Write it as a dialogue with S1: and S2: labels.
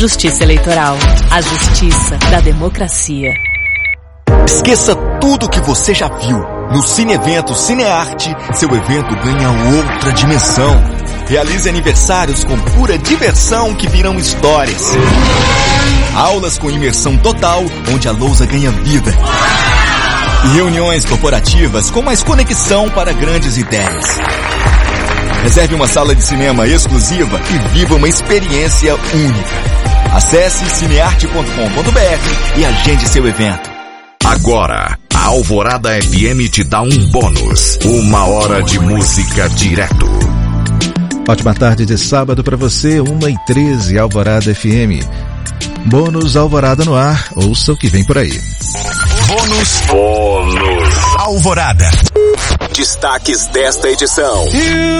S1: Justiça Eleitoral. A justiça da democracia.
S2: Esqueça tudo que você já viu. No Cine Evento Cinearte, seu evento ganha outra dimensão. Realize aniversários com pura diversão que virão histórias. Aulas com imersão total, onde a lousa ganha vida. E reuniões corporativas com mais conexão para grandes ideias. Reserve uma sala de cinema exclusiva e viva uma experiência única. Acesse cinearte.com.br e agende seu evento.
S3: Agora, a Alvorada FM te dá um bônus. 1 hora de música direto.
S4: Ótima tarde de sábado para você, 1h13, Alvorada FM. Bônus Alvorada no ar, ouça o que vem por aí.
S3: Bônus Alvorada. Destaques desta edição.